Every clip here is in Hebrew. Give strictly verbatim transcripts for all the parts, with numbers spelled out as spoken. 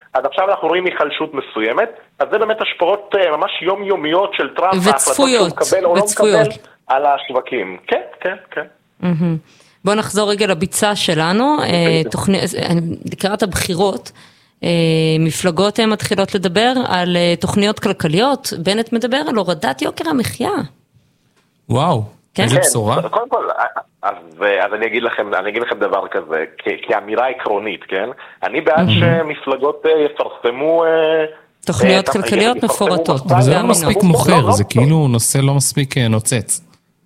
אז עכשיו אנחנו רואים היחלשות מסוימת, אז זה באמת השפעות ממש יומיומיות של טראמפ, וצפויות, וצפויות. על השווקים. כן, כן, כן. בואו נחזור רגע לביצה שלנו, לקראת הבחירות, מפלגות מתחילות לדבר על תוכניות כלכליות, בנט מדבר על הורדת יוקר המחיה. וואו, איזה בשורה. קודם כל, אז אני אגיד לכם, אני אגיד לכם דבר כזה, כאמירה עקרונית, כן? אני בעד שמפלגות יפרסמו תוכניות כלכליות מפורטות. אבל זה לא מספיק מוכר, זה כאילו נושא לא מספיק נוצץ.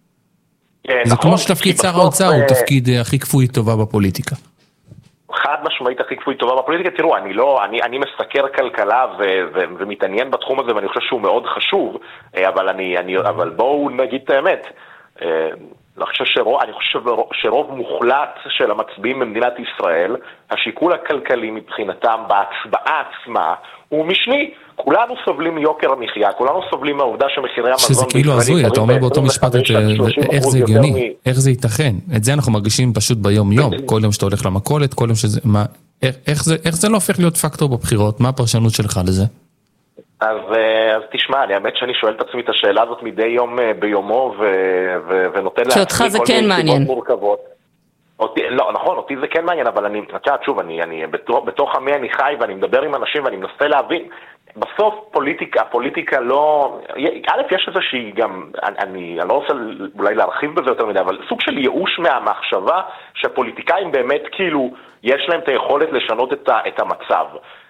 זה כמו שתפקיד שר האוצר הוא תפקיד הכי כפוי טובה בפוליטיקה. חד משמעית הכי כפוי טובה בפוליטיקה. תראו, אני לא, אני, אני מסקר כלכלה ו, ו, ומתעניין בתחום הזה, ואני חושב שהוא מאוד חשוב, אבל אני, אני, אבל בואו נגיד את האמת. אני חושב שרוב, אני חושב שרוב מוחלט של המצביעים במדינת ישראל, השיקול הכלכלי מבחינתם בהצבעה עצמה הוא משני. כולנו סובלים מיוקר המחיה, כולנו סובלים מהעובדה שמחירי המזון... שזה כאילו הזוי, אתה אומר באותו משפט איך זה הגיוני, איך זה ייתכן. את זה אנחנו מרגישים פשוט ביום יום, כל יום שאתה הולך למכולת, כל יום שזה... איך זה לא הופך להיות פקטור בבחירות? מה הפרשנות שלך לזה? אז, אז תשמע, אני האמת שאני שואל את עצמי את השאלה הזאת מדי יום ביומו ו, ו, ונותן שאותך זה כן מעניין. מורכבות. אותי, לא, נכון, אותי זה כן מעניין, אבל אני, שוב, אני, אני בתוך, בתוך עמי אני חי ואני מדבר עם אנשים ואני מנסה להבין. בסוף פוליטיקה, הפוליטיקה לא... א', יש איזה שהיא גם, אני, אני לא רוצה אולי להרחיב בזה יותר מדי, אבל סוג של ייאוש מהמחשבה שהפוליטיקאים באמת כאילו, יש להם את היכולת לשנות את, ה, את המצב.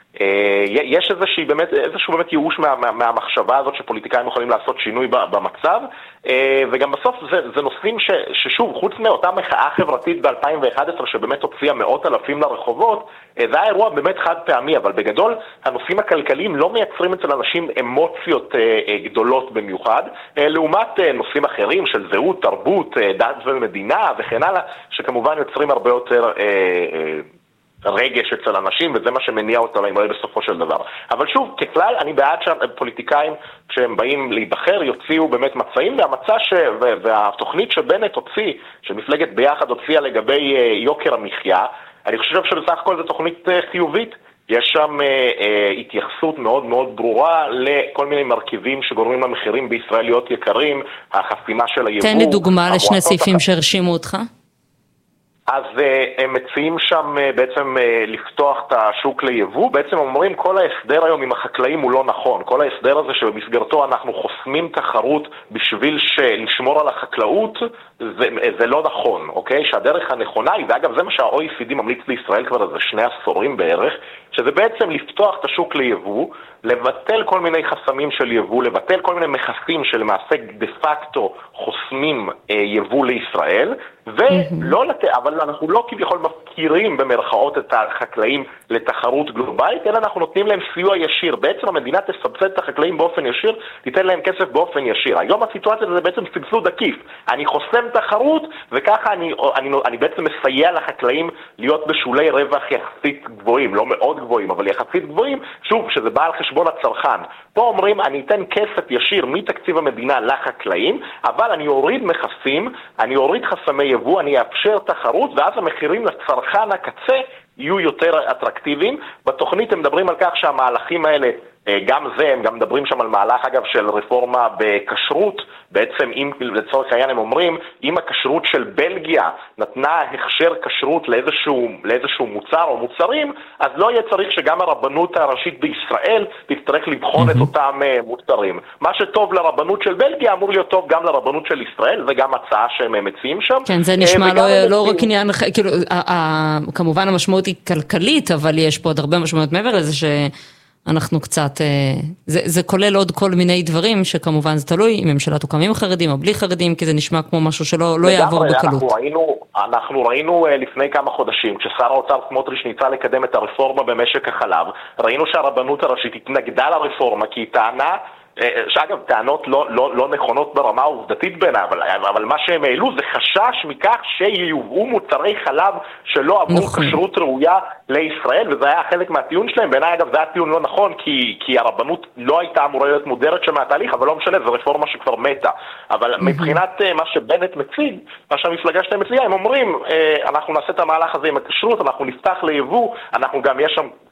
יש איזושהי באמת, איזשהו באמת ייאוש מה, מה, מהמחשבה הזאת שפוליטיקאים יכולים לעשות שינוי במצב, וגם בסוף זה, זה נושאים ש, ששוב, חוץ מאותה מחאה חברתית ב-אלפיים ואחת עשרה שבאמת הוציאה מאות אלפים לרחובות, זה היה אירוע באמת חד פעמי, אבל בגדול הנושאים הכלכליים לא מייצרים אצל אנשים אמוציות גדולות במיוחד, לעומת נושאים אחרים של זהות, תרבות, דת ומדינה וכן הלאה, שכמובן יוצרים הרבה יותר... רגש אצל אנשים, וזה מה שמניע אותם אולי בסופו של דבר. אבל שוב, ככלל, אני בעד שהפוליטיקאים, כשהם באים להיבחר, יוציאו באמת מצעים, והמצע ש... והתוכנית שבנט הוציא, שמפלגת ביחד הוציאה לגבי יוקר המחיה, אני חושב שבסך הכל זו תוכנית חיובית. יש שם אה, אה, התייחסות מאוד מאוד ברורה לכל מיני מרכיבים שגורמים למחירים בישראל להיות יקרים, החסימה של היבוא. תן לי דוגמה לשני סעיפים שהרשימו אותך. אז הם מציעים שם בעצם לפתוח את השוק ליבוא, בעצם אומרים כל ההסדר היום עם החקלאים הוא לא נכון, כל ההסדר הזה שבמסגרתו אנחנו חוסמים תחרות בשביל לשמור על החקלאות, זה, זה לא נכון, אוקיי? שהדרך הנכונה היא, ואגב זה מה שה-או אי סי די ממליץ לישראל כבר איזה שני עשורים בערך, שזה בעצם לפתוח את השוק ליבוא, לבטל כל מיני חסמים של יבוא, לבטל כל מיני מכסים שלמעשה דה פקטו חוסמים אה, יבוא לישראל, ולא לת... אבל אנחנו לא כביכול מפקירים במרכאות את החקלאים לתחרות גלובלית, אלא אנחנו נותנים להם סיוע ישיר. בעצם המדינה תסבסד את החקלאים באופן ישיר, תיתן להם כסף באופן ישיר. היום הסיטואציה זה בעצם סבסוד עקיף. אני חוסם תחרות, וככה אני, אני, אני בעצם מסייע לחקלאים להיות בשולי רווח יחסית גבוהים, לא מאוד גבוהים, אבל יחסית גבוהים, שוב, שזה בא על חשבון הצרכן. פה אומרים, אני אתן כסף ישיר מתקציב המדינה לחקלאים, אבל אני אוריד מכסים, אני אוריד חסמי יבוא, אני אאפשר תחרות, ואז המחירים לצרכן הקצה יהיו יותר אטרקטיביים. בתוכנית הם מדברים על כך שהמהלכים האלה, גם זה, הם גם מדברים שם על מהלך אגב של רפורמה בכשרות, בעצם אם לצורך העניין הם אומרים, אם הכשרות של בלגיה נתנה הכשר כשרות לאיזשהו, לאיזשהו מוצר או מוצרים, אז לא יהיה צריך שגם הרבנות הראשית בישראל תצטרך לבחון את אותם מוצרים. מה שטוב לרבנות של בלגיה אמור להיות טוב גם לרבנות של ישראל, זה גם הצעה שהם מציעים שם. כן, זה נשמע לא, לא רק עניין, כאילו, כמובן המשמעות היא כלכלית, אבל יש פה עוד הרבה משמעות מעבר לזה ש... אנחנו קצת, זה, זה כולל עוד כל מיני דברים שכמובן זה תלוי אם ממשלה תוקם עם חרדים או בלי חרדים, כי זה נשמע כמו משהו שלא לא יעבור בקלות. אנחנו ראינו, אנחנו ראינו לפני כמה חודשים, כששר האוצר סמוטריץ' ניסה לקדם את הרפורמה במשק החלב, ראינו שהרבנות הראשית התנגדה לרפורמה כי היא טענה, שאגב, טענות לא, לא, לא נכונות ברמה העובדתית בינה, אבל, אבל מה שהם העלו זה חשש מכך שיובאו מוצרי חלב שלא עברו כשרות ראויה לישראל, וזה היה חלק מהטיעון שלהם. בעיניי, אגב, זה היה טיעון לא נכון, כי, כי הרבנות לא הייתה אמורה להיות מודרת שם מהתהליך, אבל לא משנה, זו רפורמה שכבר מתה. אבל מבחינת מה שבנט מציג, מה שהמפלגה שלהם מציגה, הם אומרים, אנחנו נעשה את המהלך הזה עם הכשרות, אנחנו נפתח ליבוא, אנחנו גם יש שם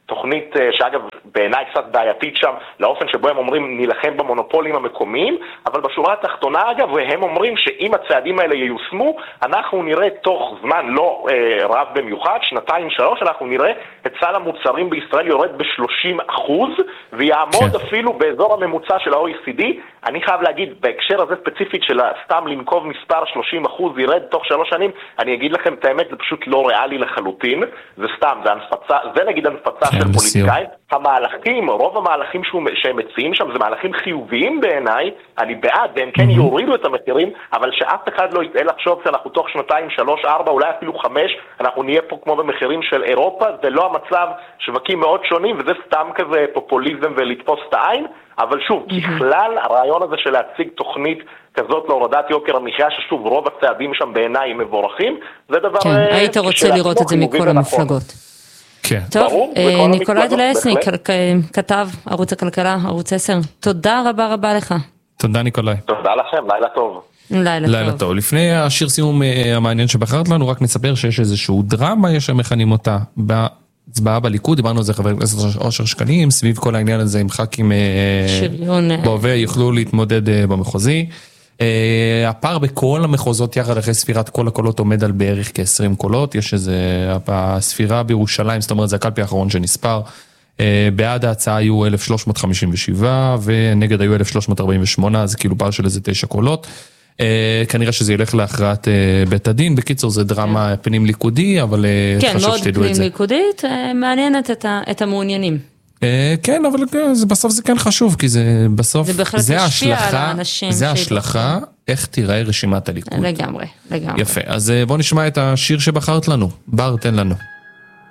תוכנית שאגב בעיניי קצת בעייתית שם, לאופן שבו הם אומרים נילחם במונופולים המקומיים, אבל בשורה התחתונה אגב, והם אומרים שאם הצעדים האלה ייושמו, אנחנו נראה תוך זמן לא אה, רב במיוחד, שנתיים שלוש, אנחנו נראה את סל המוצרים בישראל יורד ב-שלושים אחוז, ויעמוד כן. אפילו באזור הממוצע של ה-או אי סי די. אני חייב להגיד, בהקשר הזה ספציפית של סתם לנקוב מספר שלושים אחוז ירד תוך שלוש שנים, אני אגיד לכם את האמת, זה פשוט לא ריאלי לחלוטין, זה סתם, זה הנפצה, זה נגיד הנפצה כן, של פוליטיקאים. המהלכים, רוב המהלכים שהם מציעים שם, זה מהלכים חיוביים בעיניי, אני בעד, והם כן mm-hmm. יורידו את המחירים, אבל שאף אחד לא יתאה לחשוב שאנחנו תוך שנתיים, שלוש, ארבע, אולי אפילו חמש, אנחנו נהיה פה כמו במחירים של אירופה, זה לא המצב, שווקים מאוד שונים, וזה סתם כזה פופוליזם ולתפוס את העין, אבל שוב, mm-hmm. ככלל, הרעיון הזה של להציג תוכנית כזאת להורדת יוקר המחיה, ששוב, רוב הצעדים שם בעיניי מבורכים, זה דבר... כן, אה, היית רוצה לראות את זה מכל המפלגות. כן. טוב, אה, ניקולאי דלסני, כתב ערוץ הכלכלה, ערוץ עשר, תודה רבה רבה לך. תודה ניקולאי. תודה לכם, לילה טוב. לילה, לילה טוב. טוב. לפני השיר סיום המעניין שבחרת לנו, רק נספר שיש איזשהו דרמה, יש שם מכנים אותה בהצבעה בליכוד, דיברנו על זה חבר הכנסת אושר שקלים, סביב כל העניין הזה עם ח"כים בהווה יוכלו להתמודד במחוזי. הפער בכל המחוזות יחד אחרי ספירת כל הקולות עומד על בערך כ-עשרים קולות, יש איזה, הספירה בירושלים, זאת אומרת זה הקלפי האחרון שנספר, בעד ההצעה היו אלף שלוש מאות חמישים ושבע ונגד היו אלף שלוש מאות ארבעים ושמונה, אז כאילו פער של איזה תשע קולות, כנראה שזה ילך להכרעת בית הדין, בקיצור זה דרמה פנים ליכודי, אבל חשוב שתדעו את זה. כן, מאוד פנים ליכודית, מעניינת את המעוניינים. כן, אבל בסוף זה כן חשוב, כי זה בסוף, זה ההשלכה, זה ההשלכה, איך תיראה רשימת הליכוד. לגמרי, לגמרי. יפה, אז בוא נשמע את השיר שבחרת לנו, בר תן לנו.